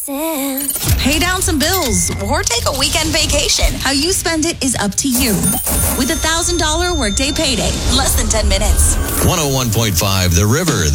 Pay down some bills or take a weekend vacation. How you spend it is up to you. With $1,000 Workday Payday, less than 10 minutes. 101.5 The River.